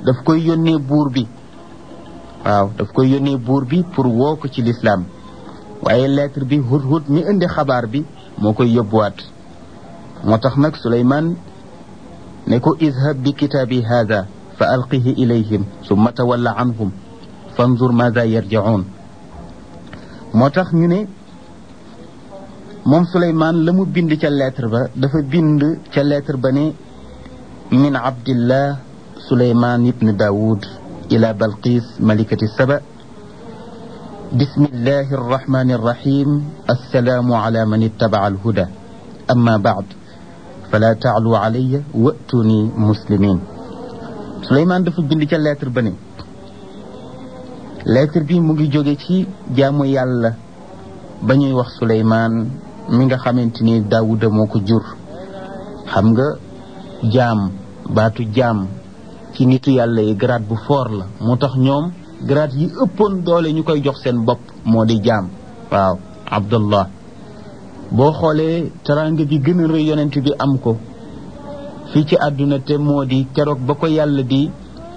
daf koy yónnee buur bi waaw daf koy yónnee buur bi pour woo ko ci lislaam waaye lettre bi Hudhud mi indi xabaar bi moo koy yóbbuwaat moo tax nag Suleymaan ne ko izhab bi kitaabi haada fa alqihi ilayhim summa tawalla anhum fanzur maada yarji'un moo tax ñu ne moom Suleymaan la mu bind ca lettre ba dafa bind ca lettre ba ne min abdillah Suleymaan ibn Daawud ila Balqis malikati Saba bismillahi arrahmani arrahim assalaamu ala man ittaba'a alhuda amma ba'd fala ta'lu alayya wa'tuni muslimin Suleymaan dafa bind ca lettre ba ne lettre bi mu ngi jóge ci jaamu yàlla ba ñuy wax Suleymaan mi nga xamante ni Daawuda moo ko jur xam nga jaam baatu jaam ci nitu yàlla yi grade bu fort la moo tax ñoom grade yi ëppoon doole ñu koy jox seen bopp moo di jaam waaw Abdullah boo xoolee teraanga bi gën a rëy yonent bi am ko fii ci àdduna te moo di keroog ba ko yàlla di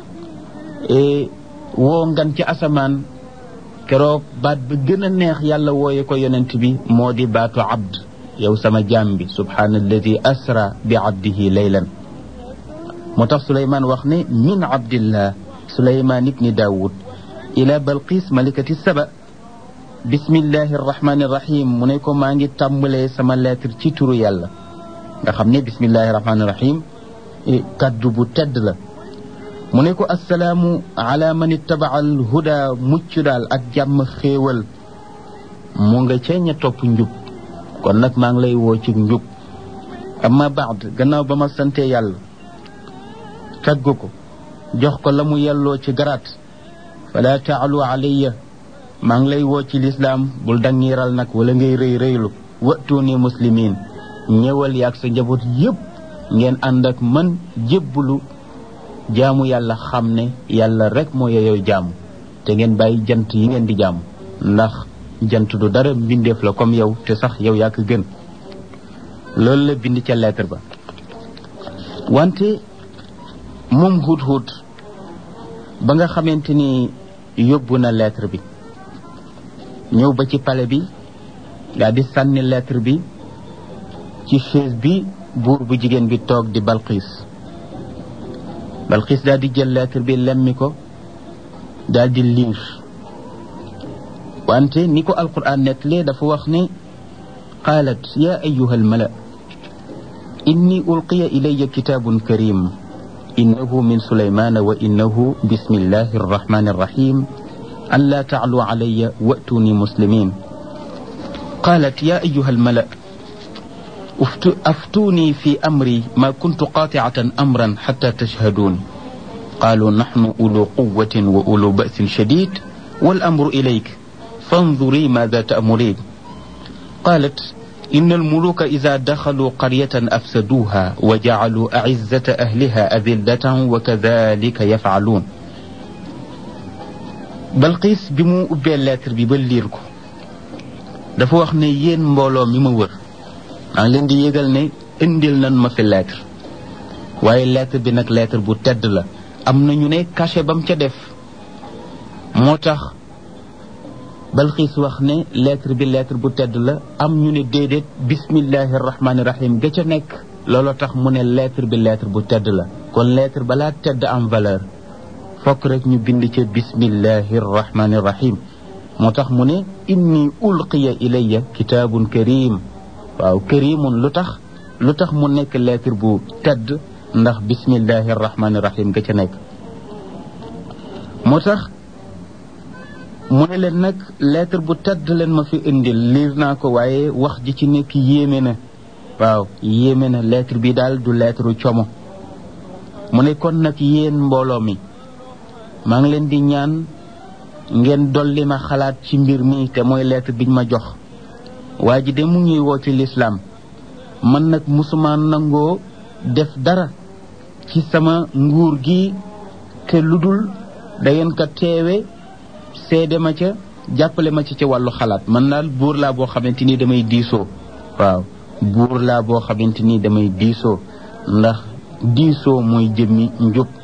woo ngan ci asamaan keroog baat ba gën a neex yàlla wooye ko yonent bi moo di baatu abd yow sama jaam bi subhaanalladi asra bi abdihi laylan moo tax Suleymaan wax ne min abdillah Suleymaan ibni Daawud ila Balqis malikati Saba bismillahi arrahmani irrahim mu ne ko maa ngi tàmbalee sama lettre ci turu yàlla nga xam ne bismillahi irrahmani irrahim kaddu bu tedd la mu ne ko assalaamu ala man ittaba'a alhuda mucc daal ak jàmm xéewal mu nga ca ña topp njub kon nag maa ngi lay woo ci njub amma baad gannaaw ba ma sante yàlla tagg ko jox ko la mu yelloo ci garaat fala taalu alayya maa ngi lay woo ci lislaam bul dangiiral nag wala ngay rëy rëylu wa'tuni muslimin ñëwal yaag sa njaboot yépp ngeen ànd ak man jébbulu jaamu yàlla xam ne yàlla rek moo yeyoo jaamu te ngeen bàyyi jant yi ngeen di jaamu ndax jant du dara mbindeef la comme yow te sax yow yaa ko gën loolu la bind ca lettre ba wante moom Hudhud ba nga xamante ni yóbbu na lettre bi ñëw ba ci palais bi daa di sànni lettre bi ci chaise bi buur bu jigéen bi toog di Balqis daal di jël lettre bi lemmi ko daal di liir wante ni ko alquran nettalee dafa wax ne qaalat ya ayyuha almala inni ulqiya ilayya kitabun karim innahu min sulaymana wa innahu bismillahi arrahmani arrahim an la ta'lu alayya wa'tuni muslimin قالت يا أيها الملأ أفتوني في أمري ما كنت قاطعة أمرا حتى تشهدون قالوا نحن أولو قوة وأولو بأس شديد والأمر إليك فانظري ماذا تأمرين قالت إن الملوك إذا دخلوا قرية أفسدوها وجعلوا أعزة أهلها أذلة وكذلك يفعلون Balqis bi mu ubbee lettre bi ba liir ko dafa wax ne yéen mbooloo mi ma wër maa ngi leen di yëgal ne indil nañ ma fi lettre waaye lettre bi nag lettre bu tedd la am na ñu ne cachet bam ca def moo tax Balqis wax ne lettre bi lettre bu tedd la am ñu ne déedéet bismillahi rahmaani rahim ga ca nekk looloo tax mu ne lettre bi lettre bu tedd la kon lettre balaa tedd am valeur fokk rek ñu bind ca bismillahi rahmaani rahim moo tax mu ne inni ulqiya ilayya kitaabun karim waaw karimun lu tax mu nekk lettre bu tedd ndax bismillahi rahmaani rahim ga ca nekk moo tax mu ne leen nag lettre bu tedd leen ma fi indil liir naa ko waaye wax ji ci nekk yéeme na waaw yéeme na lettre bi daal du lettre como mu ne kon nag yéen mbooloo mi maa ngi leen di ñaan ngeen dolli ma xalaat ci mbir mi te mooy lettre biñ ma jox waa ji de mu ngi woo ci lislaam man nag musuma nangoo def dara ci sama nguur gi te ludul da ngeen ko teewe seede ma ca jàppale ma ci wàllu xalaat man daal buur laa boo xamante ni damay diisoo waaw buur laa boo xamante ni damay diisoo ndax diisoo mooy jëmmi njub